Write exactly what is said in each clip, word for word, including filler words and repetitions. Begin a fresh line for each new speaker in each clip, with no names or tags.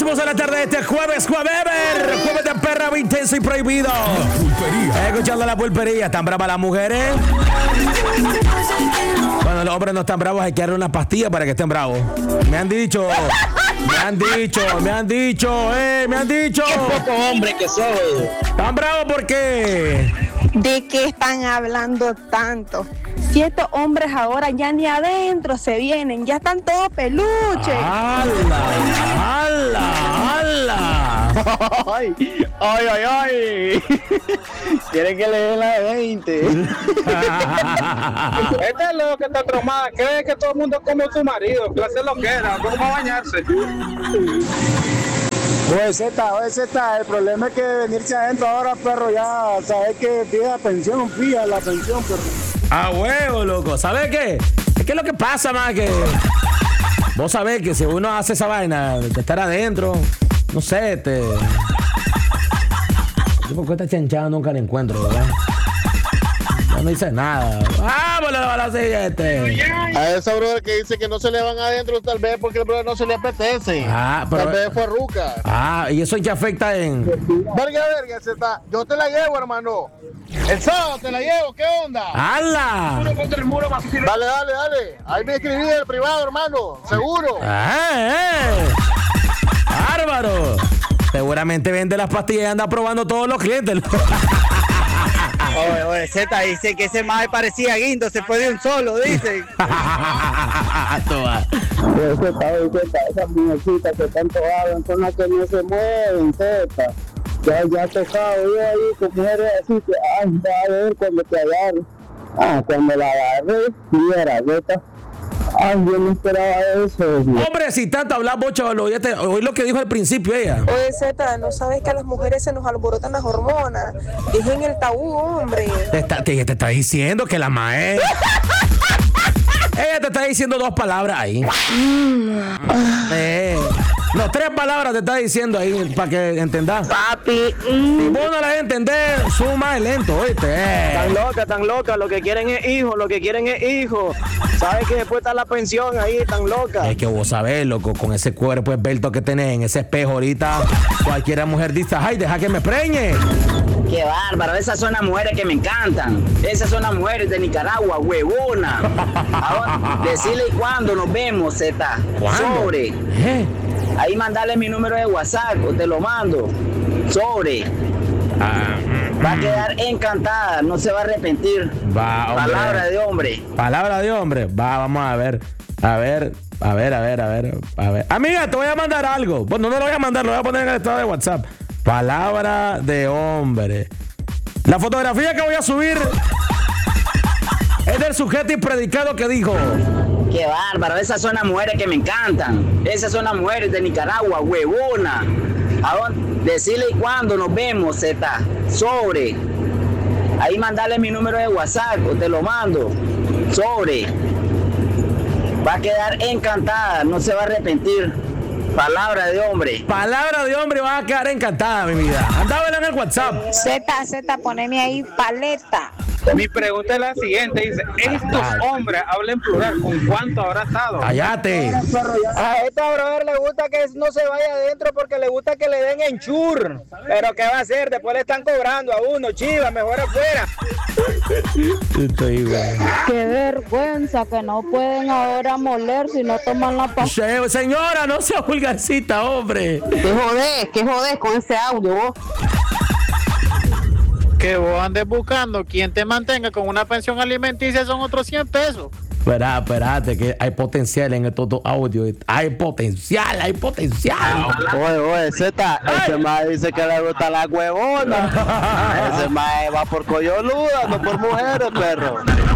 próximos de la tarde de este jueves, jueves, jueves de perra intenso y prohibido. Pulpería. Escuchando la pulpería. ¿Están bravas las mujeres? Cuando los hombres no están bravos, hay que darle una pastilla para que estén bravos. Me han dicho, me han dicho, me han dicho, eh, me han dicho.
Qué poco hombre que soy.
¿Están bravos por qué?
¿De qué están hablando tanto? Si estos hombres ahora ya ni adentro se vienen, ya están todos peluches.
¡Hala! ¡Hala! ¡Hala!
¡Ay! ¡Ay, ay, ay! Quieren que le den la de veinte.
Este es lo que está traumada. Cree que todo el mundo es como su marido. Clase lo que era. ¿Cómo bañarse?
Oye, Z, oye, Z, el problema es que venirse adentro ahora, perro, ya sabes que pide la pensión, pide la pensión, perro.
¡A huevo, loco! ¿Sabes qué? Es que lo que pasa, más que vos sabés que si uno hace esa vaina de estar adentro, no sé, te... Yo por qué esta chanchada nunca la encuentro, ¿verdad? No me dice nada. ¡Vámonos a la siguiente!
A esa brother que dice que no se le van adentro, tal vez porque el brother no se le apetece.
Ah, pero...
Tal vez fue ruca.
Ah, y eso ya afecta en...
Verga, verga, Z, yo te la llevo, hermano. El sábado te la llevo, ¿qué onda?
¡Hala!
Dale, dale, dale. Ahí me escribí en el privado, hermano. Seguro.
¡Ah, eh! ¡Bárbaro! Seguramente vende las pastillas y anda probando todos los clientes.
Oye, oye, Z dice que ese más parecía Guindo, se fue de un solo, dice.
Toma.
Ese Z, esas mujercitas que tanto hablan son las que no se mueven, Z. Ya, ya he tocado yo ahí con mujeres así que, ay, va a ver cuando te agarre. Ah, cuando la agarré, mira, Z. Ay, yo no esperaba eso.
Hombre, si tanto hablas, bocho, oí lo que dijo al principio ella.
Oye, Zeta, ¿no sabes que a las mujeres se nos alborotan las hormonas? Dejen el tabú, hombre.
Te está, te, te está diciendo que la mae... Ella te está diciendo dos palabras ahí. eh, no, tres palabras te está diciendo ahí para que entendas.
Papi.
Si vos no las entendés, suma el lento, oíste. Eh.
Tan loca, tan loca, lo que quieren es hijo, lo que quieren es hijo. Sabes que después está la pensión ahí, tan loca.
Es que vos sabés, loco, con ese cuerpo esbelto que tenés en ese espejo ahorita, cualquiera mujer dice, ay, deja que me preñe.
Qué bárbaro, esas son las mujeres que me encantan. Esas son las mujeres de Nicaragua, huevona. Ahora, decirle cuándo nos vemos, Z. Sobre.
¿Eh?
Ahí mandale mi número de WhatsApp, o te lo mando. Sobre.
Ah,
va a quedar encantada, no se va a arrepentir.
Va, hombre.
Palabra de hombre.
Palabra de hombre. Va, vamos a ver. A ver, a ver, a ver, a ver, a ver. Amiga, te voy a mandar algo. Bueno, no lo voy a mandar, lo voy a poner en el estado de WhatsApp. Palabra de hombre. La fotografía que voy a subir es del sujeto y predicado que dijo:
qué bárbaro, esas son las mujeres que me encantan. Esas son las mujeres de Nicaragua, huevona. Ahora, decirle cuándo nos vemos, Z. Sobre. Ahí mandale mi número de WhatsApp, o te lo mando. Sobre. Va a quedar encantada, no se va a arrepentir. Palabra de hombre.
Palabra de hombre, va a quedar encantada, mi vida. Andábela en el WhatsApp.
Z, Z, poneme ahí paleta.
Mi pregunta es la siguiente, dice, estos hombres, hablan en plural, ¿con cuánto habrá estado?
Cállate.
A esta brother le gusta que no se vaya adentro porque le gusta que le den enchur. Pero ¿qué va a hacer? Después le están cobrando a uno, chiva, mejor afuera.
Estoy igual.
Qué vergüenza que no pueden ahora moler si no toman la pastilla.
Señora, no sea vulgarcita, hombre.
¿Qué jodés? ¿Qué jodés con ese audio vos?
Que vos andes buscando quien te mantenga con una pensión alimenticia son otros cien pesos.
Espera, espérate, que hay potencial en estos dos audios. Hay potencial, hay potencial.
Oye, oye, Z, ese mae dice que le gusta la huevona. Ese mae va por coyoluda, no por mujeres, perro.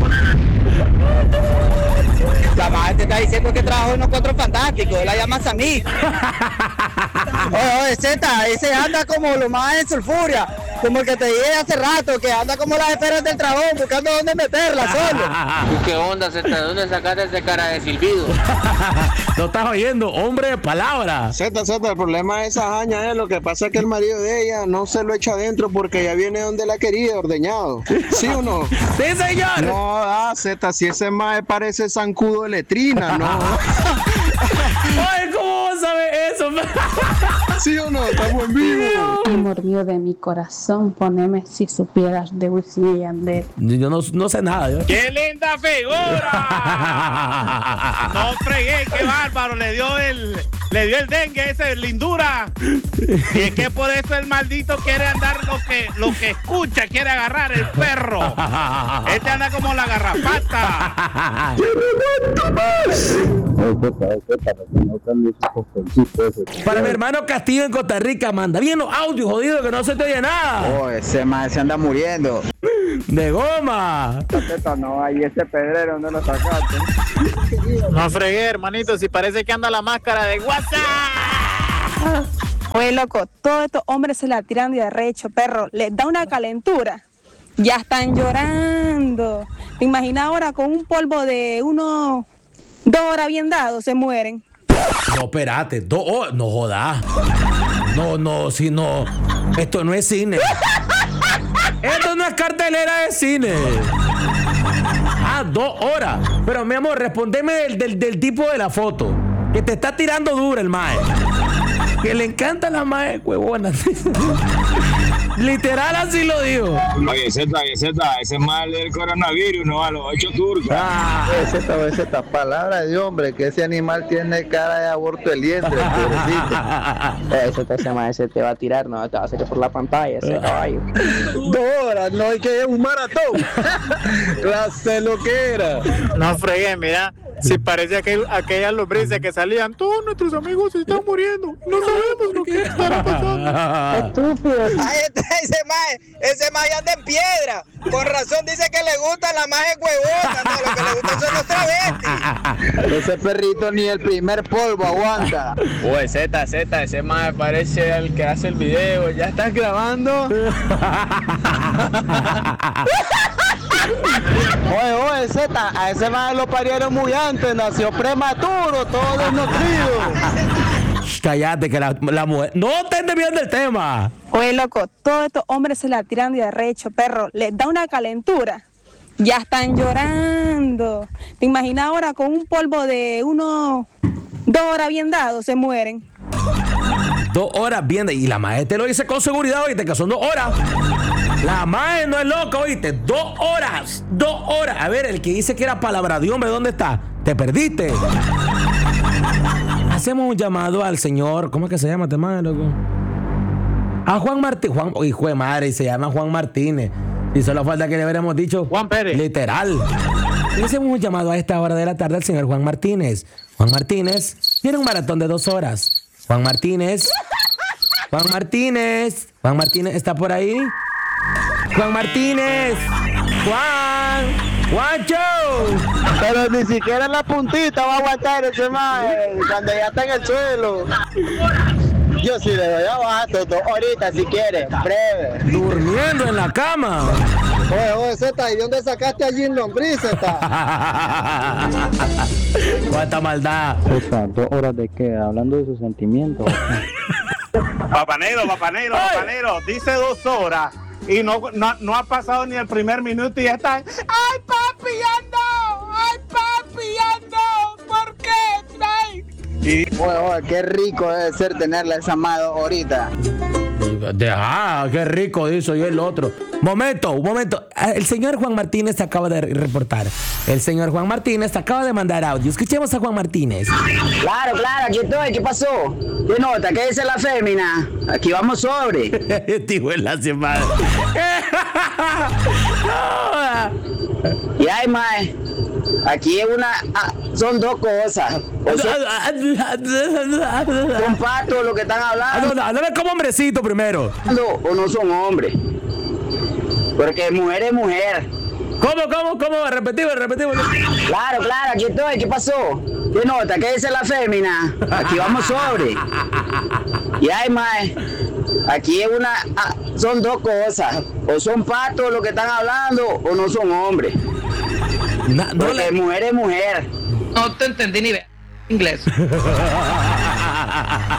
La madre te está diciendo que trabajó en los Cuatro Fantásticos, la llamas a mí. Oye, oye, Z, ese anda como lo más en sulfuria, como el que te dije hace rato, que anda como las esferas del dragón, buscando dónde meterla solo.
¿Qué onda, Z? ¿De dónde sacaste esa cara de silbido?
¿No estás oyendo? Hombre, palabra.
Z, Z, el problema de esa jaña es lo que pasa es que el marido de ella no se lo echa adentro porque ya viene donde la quería, ordeñado. ¿Sí o no?
Sí, señor.
No, ah, Z, si ese mae parece zancudo de letrina, ¿no?
Oye, ¿cómo vos sabes eso,
¿Sí o no? Estamos en vivo.
Amor mío de mi corazón, poneme si supieras de Wisin y Yandel.
Yo no, no sé nada. Yo.
¡Qué linda figura! No fregué, qué bárbaro. Le dio el, le dio el dengue ese, lindura. Y es que por eso el maldito quiere andar lo que, lo que escucha, quiere agarrar el perro. Este anda como la garrapata.
Para mi hermano Castillo en Costa Rica, manda bien los audios, jodido, que no se te oye nada.
Oh, ese man se anda muriendo.
De goma.
No, ahí ese pedrero, ¿dónde lo sacaste?
No fregué, hermanito, si parece que anda la máscara de WhatsApp.
Oye, loco, todos estos hombres se la tiran de arrecho, perro. Les da una calentura. Ya están llorando. ¿Te imaginas ahora con un polvo de unos dos horas bien dado? Se mueren.
No, espérate, dos horas. No jodas. No, no, si no. Esto no es cine. Esto no es cartelera de cine. Ah, dos horas. Pero mi amor, respondeme del, del, del tipo de la foto. Que te está tirando duro el mae. Que le encanta la mae huevona. Literal así lo digo.
Oye, Z, oye, Z, ese es mal del coronavirus, no a los ocho turcos.
Ah, Z, oye, Z, palabra de hombre, que ese animal tiene cara de aborto el diente, pobrecito.
Eso te llama, ese te va a tirar, no, te va a hacer por la pantalla, ese caballo.
Dos horas, no hay que ir un maratón. Clase lo que era.
No fregué, mira. Si parece aquel, aquellas lombrices que salían, todos nuestros amigos se están muriendo. No sabemos lo que estará pasando.
Estúpido.
Ahí está ese mae, ese mae anda en piedra. Con razón dice que le gusta la maje huevona, no, lo que le gusta son los travestis. Ese perrito ni el primer polvo aguanta.
Uy, Z, Z, ese mae parece el que hace el video. ¿Ya estás grabando?
Oye, oye, Z, a ese mae lo parieron muy antes, nació prematuro, todo desnutrido.
Cállate, que la, la mujer. No te desvíes del tema.
Oye, loco, todos estos hombres se la tiran de arrecho, perro. Les da una calentura. Ya están llorando. ¿Te imaginas ahora con un polvo de unos dos horas bien dado? Se mueren.
Dos horas bien. Y la maestra te lo dice con seguridad, oíste, que son dos horas. La maestra no es loca, oíste. Dos horas. Dos horas. A ver, el que dice que era palabra de hombre, ¿dónde está? Te perdiste. Hacemos un llamado al señor. ¿Cómo es que se llama este man, loco? A Juan Martínez. Juan, hijo de madre, se llama Juan Martínez. Y solo falta que le hubiéramos dicho
Juan Pérez.
Literal. Le hacemos un llamado a esta hora de la tarde al señor Juan Martínez. Juan Martínez tiene un maratón de dos horas. Juan Martínez. Juan Martínez. Juan Martínez, ¿está por ahí? Juan Martínez. Juan. ¡Juancho!
Pero ni siquiera en la puntita va a aguantar ese mae cuando ya está en el suelo. Yo sí le doy abajo dos horitas si quiere, breve.
Durmiendo en la cama.
Oye, oye, Z, ¿y dónde sacaste allí en lombriz, Z?
Cuánta maldad.
Z, dos horas de qué, hablando de sus sentimientos.
Papanero, papanero, papanero, dice dos horas. Y no, no, no ha pasado ni el primer minuto y ya está. ¡Ay, papi, ya no! ¡Ay, papi, ya no! ¿Por qué? Ay.
Y, oye, oye, qué rico debe ser tenerla esa madre ahorita.
Ah, qué rico dice yo el otro. Momento, un momento. El señor Juan Martínez acaba de reportar. El señor Juan Martínez acaba de mandar audio. Escuchemos a Juan Martínez.
Claro, claro, aquí estoy. ¿Qué pasó? ¿Qué nota? ¿Qué dice la fémina? Aquí vamos sobre.
Tío, en la semana.
Y ay, mae. Aquí es una. Ah, son dos cosas. O son, son patos lo que están hablando.
Háblame como hombrecito primero.
O no son hombres. Porque mujer es mujer.
¿Cómo, cómo, cómo? Repetimos, repetimos.
Claro, claro, aquí estoy. ¿Qué pasó? ¿Qué nota? ¿Qué dice la fémina? Aquí vamos sobre. Y ay, mae. Aquí es una. Ah, son dos cosas. O son patos lo que están hablando, o no son hombres.
Na, no
Porque
le...
mujer es mujer.
No te entendí ni ve inglés.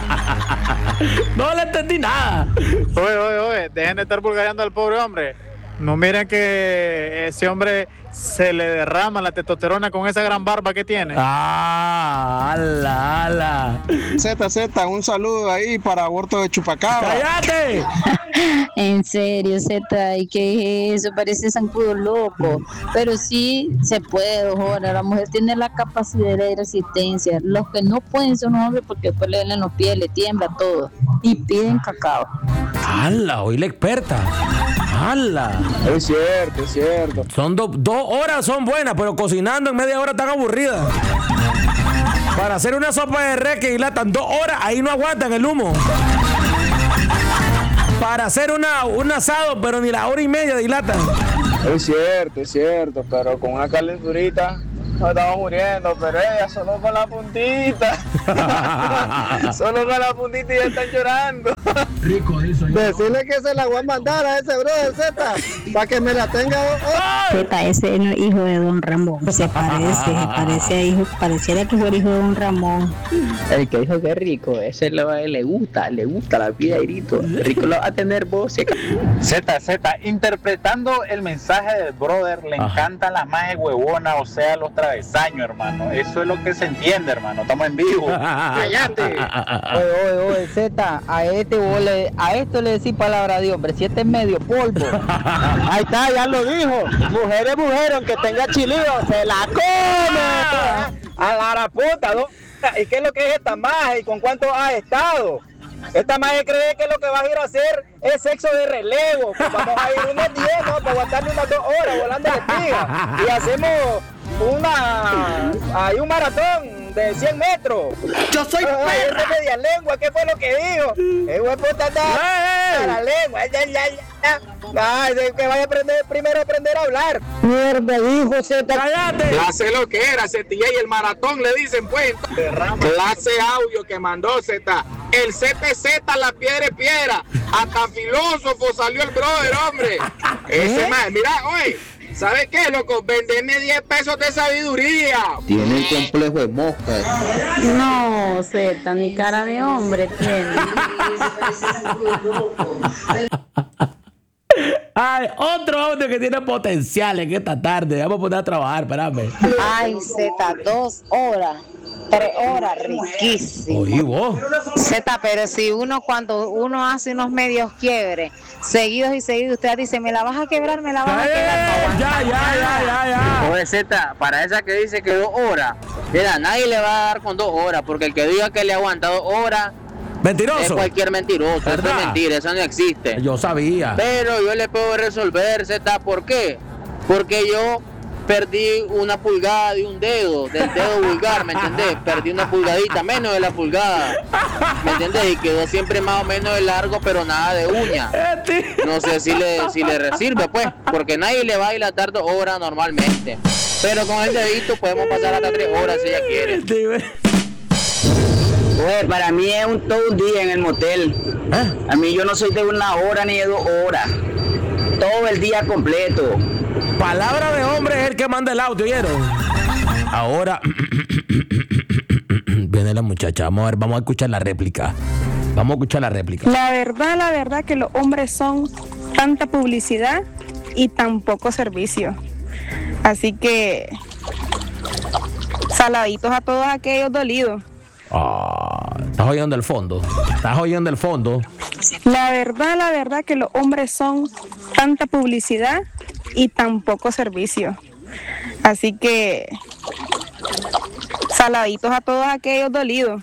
No le entendí nada.
Oye, oye, oye, dejen de estar vulgareando al pobre hombre.
No miren que ese hombre se le derrama la testosterona con esa gran barba que tiene.
Ah, ala, ala.
Z, Z, un saludo ahí para Huerto de Chupacabra.
¡Cállate!
En serio, Z, ¿y qué es eso? Parece zancudo loco. Pero sí se puede, dos horas. La mujer tiene la capacidad de resistencia. Los que no pueden son los hombres porque después le duelen los pies, le tiembla todo. Y piden cacao.
¡Hala! Hoy la experta. ¡Hala!
Es cierto, es cierto.
Son do- dos horas son buenas, pero cocinando en media hora están aburridas. Para hacer una sopa de res que dilatan dos horas, ahí no aguantan el humo. Para hacer una, un asado, pero ni la hora y media dilatan.
Es cierto, es cierto, pero con una calenturita nos estamos muriendo, pero ella solo con la puntita. Solo con la puntita y ya están llorando.
Rico eso.
Decirle que se la voy a mandar a ese brother Z, para que me la tenga.
Z, ese es el hijo de Don Ramón. Se parece, se parece a hijo, pareciera que fue el hijo de Don Ramón.
El que dijo que es rico, ese le, le gusta, le gusta la vida y grito. Rico lo va a tener vos.
Z, Z, interpretando el mensaje del brother, le
Ajá.
encantan las majes huevonas, o sea, los travesaños, hermano. Eso es lo que se entiende, hermano. Estamos en vivo. Cállate.
Oye, oye, oye, Z, a este vos le, a esto le decís palabra de hombre, si este es medio polvo. Ahí está, ya lo dijo. Mujer es mujer, aunque tenga chilío, se la come. A la haraputa, ¿no? ¿Y qué es lo que es esta magia y con cuánto has estado? Esta magia cree que lo que vas a ir a hacer es sexo de relevo. Pues vamos a ir unos diez, ¿no? Para aguantarle unas dos horas volando de espiga. Y hacemos una... hay un maratón de cien metros. Yo soy perra. Ese media lengua, ¿qué fue lo que dijo? El huevo puta está a la lengua. Ya, ya, ya. Ay, que vaya a aprender, primero a aprender a hablar. Mierda, hijo, Z.
¡Cállate!
Clase lo que era, Z y el maratón le dicen pues. Clase audio que mandó Z. El Z Z, la piedra es piedra. Hasta filósofo salió el brother, hombre. Ese más, mira, oye. ¿Sabes qué, loco? Venderme diez pesos de sabiduría.
Tiene el complejo de mosca.
No, Z, ni cara de hombre tiene.
Ay, otro audio que tiene potencial en esta tarde. Vamos a poner a trabajar, espérame.
Ay, Z, dos horas, tres horas, riquísimo.
Oye, vos.
Z, pero si uno cuando uno hace unos medios quiebres, seguidos y seguidos, usted dice, me la vas a quebrar, me la vas a quebrar.
Ya, ya, ya, ya, ya.
Oye, Z, para esa que dice que dos horas, mira, nadie le va a dar con dos horas, porque el que diga que le aguanta dos horas,
mentiroso.
es cualquier mentiroso. Eso
¿Verdad?
es mentira, eso no existe.
Yo sabía.
Pero yo le puedo resolver, Z, ¿por qué? Porque yo perdí una pulgada de un dedo, del dedo vulgar, ¿me entendés? Perdí una pulgadita, menos de la pulgada, ¿me entendés? Y quedó siempre más o menos de largo, pero nada de uña. No sé si le, si le sirve, pues, porque nadie le va a dilatar dos horas normalmente. Pero con el dedito podemos pasar hasta tres horas si ella quiere. Oye, para mí es un todo un día en el motel.
¿Eh?
A mí yo no soy de una hora ni de dos horas. Todo el día completo.
Palabra de hombre es el que manda el audio, ¿oyeron? Ahora viene la muchacha. Vamos a ver, vamos a escuchar la réplica. Vamos a escuchar la réplica.
La verdad, la verdad que los hombres son tanta publicidad y tan poco servicio. Así que saladitos a todos aquellos dolidos.
Ah, estás oyendo el fondo. Estás oyendo el fondo.
La verdad, la verdad que los hombres son tanta publicidad y tan poco servicio. Así que saladitos a todos aquellos dolidos.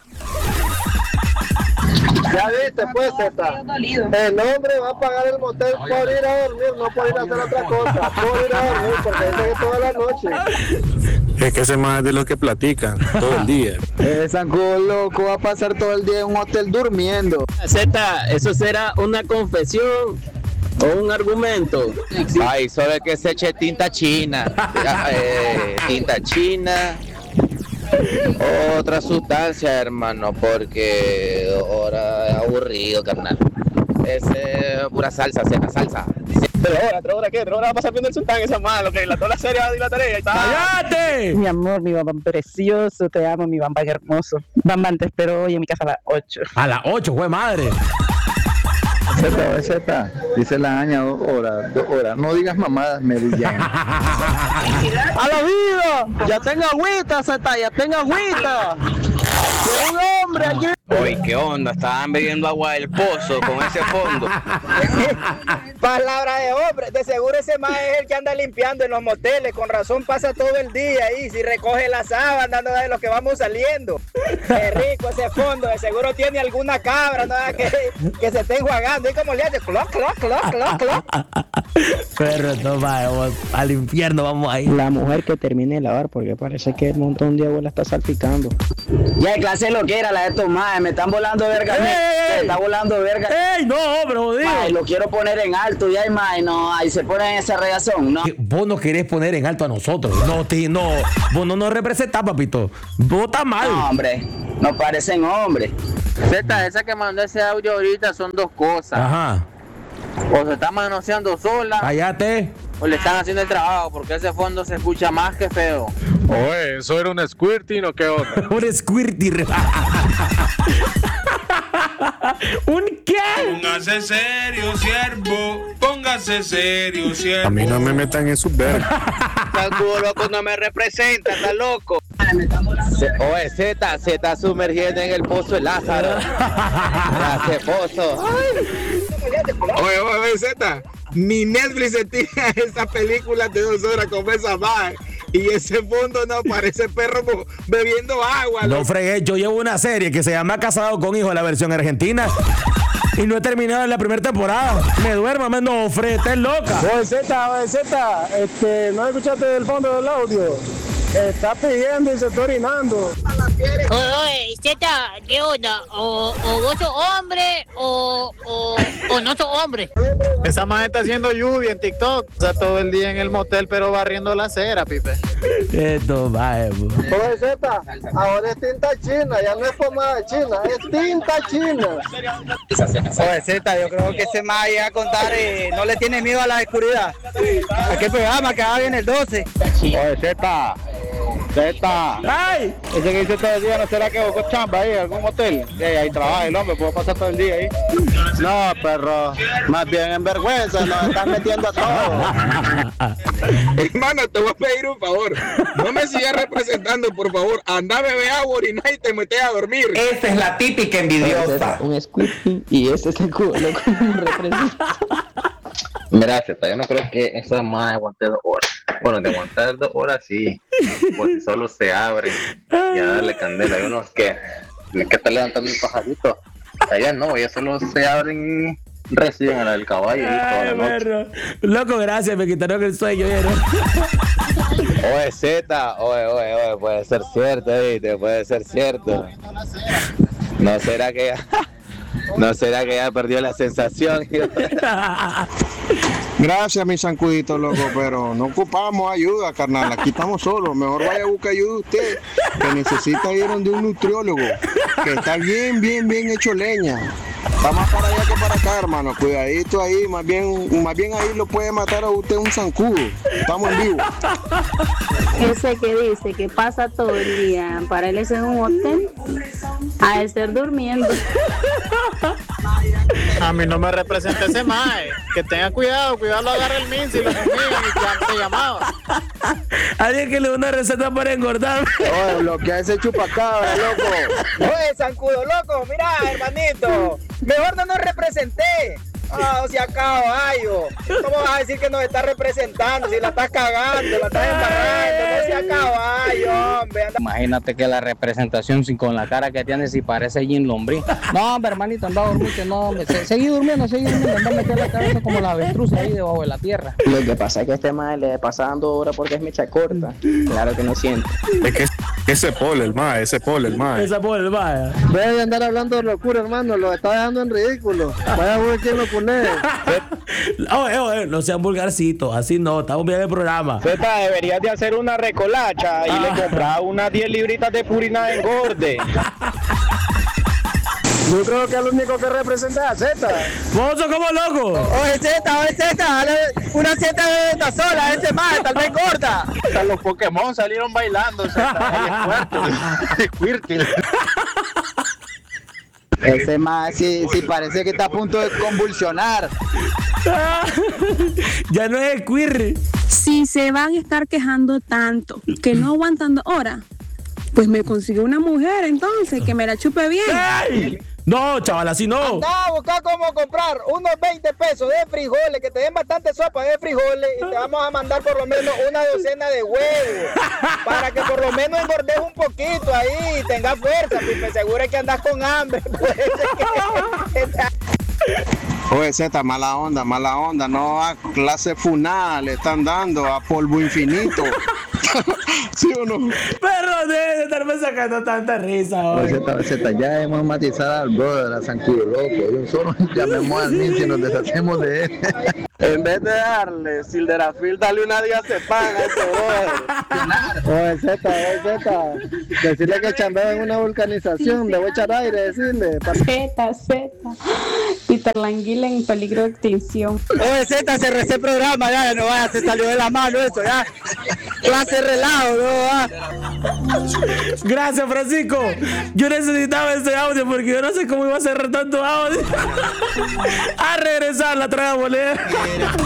Ya viste, pues, Z. El hombre va a pagar el motel por ir a dormir, no por ir a hacer otra cosa. Por ir a dormir, porque dice que toda la noche.
Es que ese más es de los que platican todo el día.
Ese zancudo loco va a pasar todo el día en un hotel durmiendo.
Z, ¿eso será una confesión o un argumento? Ay, solo que se eche tinta china. eh, tinta china. Otra sustancia, hermano, porque ahora es aburrido, carnal. Es eh, pura salsa, Z, salsa.
¿Tres horas? ¿Tres horas qué? ¿Tres horas va a pasar viendo el sultán? Esa mano, que la toda la serie va a dilatar ella.
¡Cállate!
Mi amor, mi bambán precioso, te amo, mi bambán hermoso. Bambán, te espero hoy en mi casa a las ocho.
A las ocho, güey, madre.
Z, Z, dice la aña dos horas, dos horas. No digas mamadas, Medellín.
¡A la vida! ¡Ya tengo agüita, Z! ¡Ya tengo agüita! ¡Soy un hombre aquí!
Oye, ¿qué onda? Estaban bebiendo agua del pozo con ese fondo.
Palabra de hombre. De seguro ese más es el que anda limpiando en los moteles. Con razón pasa todo el día ahí. Si recoge la sábana, no de los que vamos saliendo. Qué rico ese fondo. De seguro tiene alguna cabra, ¿no? Que, que se esté enjuagando. ¿Y cómo le hace? Cloc, cloc, cloc, cloc, cloc.
Perro, toma, al infierno vamos a ir.
La mujer que termine de lavar, porque parece que el montón de agua la está salpicando.
Ya, clase lo que era la de estos maes, me están volando verga. Me, me está volando verga.
¡Ey, no, bro, jodido!
Mae, lo quiero poner en alto y ahí, mae, no, ahí se pone en esa regazón, ¿no?
Vos no querés poner en alto a nosotros. No, ti, no, vos no nos representás, papito. Vos estás mal.
No, hombre, no parecen hombres.
Z, esa que mandó ese audio ahorita son dos cosas.
Ajá.
O se está manoseando sola.
Cállate.
O le están haciendo el trabajo, porque ese fondo se escucha más que feo.
Oye, ¿eso era un squirting o qué onda?
Un squirting. ¿Un qué?
Póngase serio, siervo. Póngase serio, siervo.
A mí no me metan en sus vergas.
Zancudo loco no me representa, está loco.
Oye, Z, se está sumergiendo en el pozo de Lázaro. Ese pozo.
Oye, oye, Z, mi Netflix se tira esa película de dos horas con esa madre. Y ese fondo no parece perro bebiendo agua.
No fregué, yo llevo una serie que se llama Casado con Hijo, la versión argentina. Y no he terminado en la primera temporada. Me duermo, me no, Fred, estás loca.
Oye, Z, oye, Z, este, ¿no escuchaste el fondo del audio? Está pidiendo y se está orinando.
Oye, oye, Z, ¿qué onda? O, o vos sos hombre o, o, o no sos hombre.
Esa madre está haciendo lluvia en TikTok. O sea, todo el día en el motel, pero barriendo la acera, Pipe.
Esto va,
Oye, Z, ahora es tinta china, ya no es pomada china, es tinta china.
Oye, Z, yo creo que ese más llega a contar, eh, no le tiene miedo a la oscuridad. ¿A qué programa que haga en el doce?
Oye, Z. Z,
¡ay!
Ese que dice todo el día, ¿no será que buscó chamba ahí en algún motel? Sí, ahí trabaja el hombre, puedo pasar todo el día ahí. No, perro, más bien en vergüenza, nos están metiendo a todos.
Hermano, te voy a pedir un favor. No me sigas representando, por favor. Anda a beber agua, orinar y te metes a dormir.
Esa es la típica envidiosa.
Un squirting y ese es el culo que me representa.
Mira, Z, yo no creo que esa más aguante dos horas. Bueno, de aguantar dos horas sí, pues si solo se abre y a darle candela. Hay unos que, que está levantando un pajarito. Allá no, ellos solo se abren y reciben a la del caballo.
Ay,
y toda la noche.
perro. Loco, gracias, me quitaron el sueño. ¿No?
Oye, Z, oye, oye, oye, puede ser cierto, ¿viste? Puede ser cierto. ¿No será que ya, no será que ya perdió la sensación?
Gracias, mi zancudito, loco, pero no ocupamos ayuda, carnal. Aquí estamos solos. Mejor vaya a buscar ayuda usted, que necesita ir donde un nutriólogo, que está bien, bien, bien hecho leña. Está más para allá que para acá, hermano. Cuidadito ahí, más bien, más bien ahí lo puede matar a usted un zancudo. Estamos en vivo.
Ese que dice que pasa todo el día para él es en un hotel, a estar durmiendo.
A mí no me representa ese mae. Que tenga cuidado, cuidado, lo agarra el min si lo comían y ya se llamaba.
Alguien que le dé una receta para engordar.
Oye, lo que hace chupacabra, loco.
Oye, zancudo, loco, mira, hermanito. Mejor no nos representé. Ah, o sea, caballo. ¿Cómo vas a decir que nos está representando si la estás cagando, la estás embarrando? No sea caballo, hombre. Anda. Imagínate que la representación sin con la cara que tiene si parece Jim Lombriz. No, hombre, hermanito, anda a dormirte, no, hombre. Se, seguí durmiendo, seguí durmiendo, anda a meter la cabeza como la avestruz ahí debajo de la tierra. Lo que pasa es que este mae le pasa dando horas porque es mecha corta. Claro que no siente.
Es que ese pole, el mae, ese pole, el mae.
Esa pole, el mae.
Deja de andar hablando de locura, hermano, lo está dejando en ridículo. Vaya a ver quién lo pone.
Oye, oye, no sean vulgarcitos, así no, estamos bien en el programa.
Z, deberías de hacer una recolacha y ah. le comprar unas diez libritas de purina de engorde.
Yo creo que es el único que representa a Z.
Vos sos como loco.
Oye, Z, oye, Z, dale una Z de esta sola, ese más, tal vez corta.
Hasta los Pokémon salieron bailando, Z, ahí es fuerte.
Ese más sí, sí parece que está a punto de convulsionar.
Ya no es Squirry.
Si se van a estar quejando tanto que no aguantan horas, pues me consigo una mujer entonces que me la chupe bien.
¡Ay! No, chaval, así no.
Anda a buscar cómo comprar unos veinte pesos de frijoles, que te den bastante sopa de frijoles y te vamos a mandar por lo menos una docena de huevos para que por lo menos engordes un poquito ahí y tengas fuerza, pues me asegura que andas con hambre.
Oye, Z, mala onda, mala onda. No a clase funal, le están dando a polvo infinito. ¿Sí o no?
Perro, de estarme sacando tanta risa hoy.
Z, Z, ya hemos matizado al brother, a Zancudo Loco. De un solo llamemos al Ninja y nos deshacemos de él.
En vez de darle sildenafil, dale una diazepam a ese brother. Oye, Z, oye, Z. Decirle que chambea en una vulcanización, le voy a echar aire, decirle.
Z, Z. Peter Languila en peligro de extinción.
Oye, Z, se recé el programa, ya no vaya, se salió de la mano eso, ya. Clase relajo, ¿no? ¿Va?
Gracias, Francisco. Yo necesitaba ese audio porque yo no sé cómo iba a cerrar tanto audio. A regresar la traga bolera.